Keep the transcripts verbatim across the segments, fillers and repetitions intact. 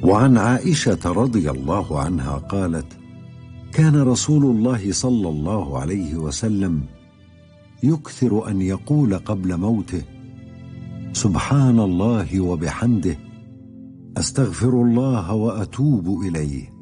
وعن عائشة رضي الله عنها قالت: كان رسول الله صلى الله عليه وسلم يكثر أن يقول قبل موته: سبحان الله وبحمده، أستغفر الله وأتوب إليه.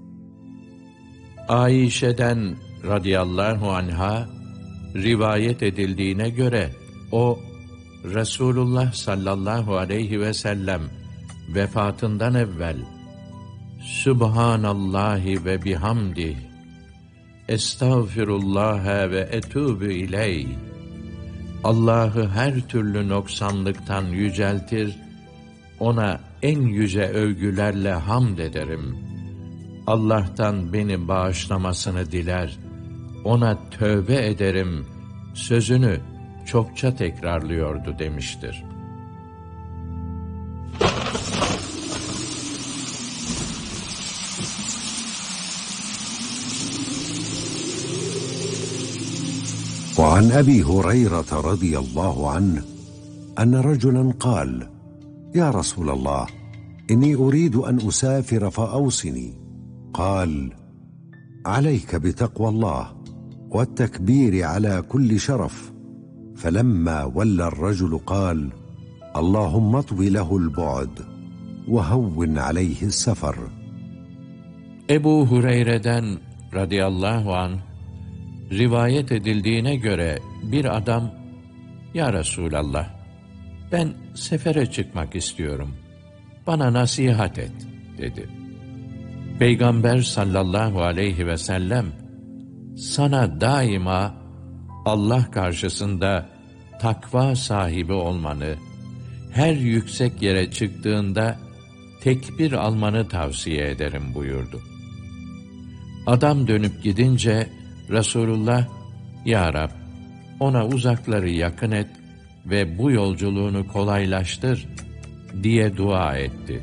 Ayşe'den radıyallahu anha rivayet edildiğine göre o Resulullah sallallahu aleyhi ve sellem vefatından evvel Subhanallahi ve bihamdih, Estağfirullah ve etûbü ileyh, Allah'ı her türlü noksanlıktan yüceltir, ona en yüce övgülerle hamd ederim. Allah'tan beni bağışlamasını diler, ona tövbe ederim sözünü çokça tekrarlıyordu demiştir. وعن أبي هريرة رضي الله عنه أن رجلا قال: يا رسول الله، إني أريد أن أسافر فأوصني. قال: عليك بتقوى الله والتكبير على كل شرف. فلما ولى الرجل قال: اللهم اطو له البعد وهون عليه السفر. Ebu Hureyre'den radıyallahu anh rivayet edildiğine göre bir adam, "Ya Resulallah, ben sefere çıkmak istiyorum. Bana nasihat et," dedi. Peygamber sallallahu aleyhi ve sellem, sana daima Allah karşısında takva sahibi olmanı, her yüksek yere çıktığında tekbir almanı tavsiye ederim buyurdu. Adam dönüp gidince Resulullah, "Ya Rab, ona uzakları yakın et ve bu yolculuğunu kolaylaştır," diye dua etti.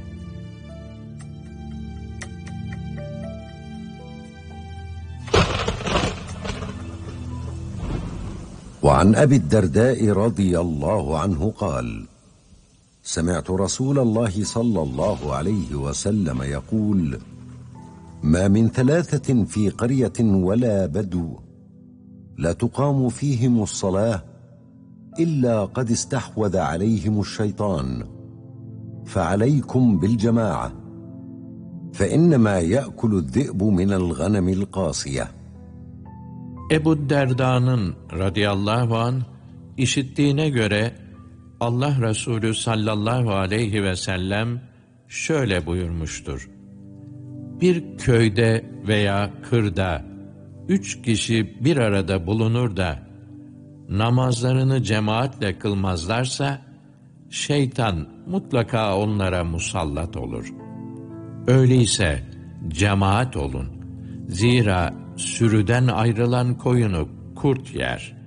وعن أبي الدرداء رضي الله عنه قال: سمعت رسول الله صلى الله عليه وسلم يقول: ما من ثلاثة في قرية ولا بدو لا تقام فيهم الصلاة إلا قد استحوذ عليهم الشيطان، فعليكم بالجماعة، فإنما يأكل الذئب من الغنم القاسية. Ebu Derda'nın radıyallahu anh işittiğine göre Allah Resulü sallallahu aleyhi ve sellem şöyle buyurmuştur: bir köyde veya kırda üç kişi bir arada bulunur da namazlarını cemaatle kılmazlarsa şeytan mutlaka onlara musallat olur. Öyleyse cemaat olun. Zira sürüden ayrılan koyunu kurt yer.